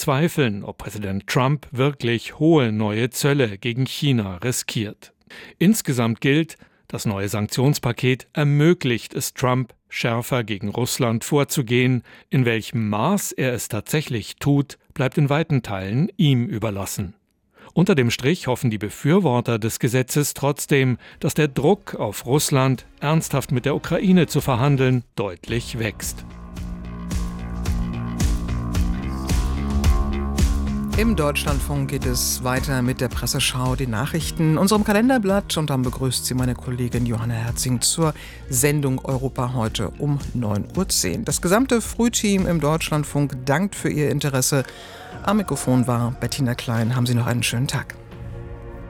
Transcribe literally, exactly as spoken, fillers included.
bezweifeln, ob Präsident Trump wirklich hohe neue Zölle gegen China riskiert. Insgesamt gilt, das neue Sanktionspaket ermöglicht es Trump, schärfer gegen Russland vorzugehen. In welchem Maß er es tatsächlich tut, bleibt in weiten Teilen ihm überlassen. Unter dem Strich hoffen die Befürworter des Gesetzes trotzdem, dass der Druck auf Russland, ernsthaft mit der Ukraine zu verhandeln, deutlich wächst. Im Deutschlandfunk geht es weiter mit der Presseschau, den Nachrichten, unserem Kalenderblatt, und dann begrüßt sie meine Kollegin Johanna Herzing zur Sendung Europa heute um neun Uhr zehn. Das gesamte Frühteam im Deutschlandfunk dankt für Ihr Interesse. Am Mikrofon war Bettina Klein. Haben Sie noch einen schönen Tag.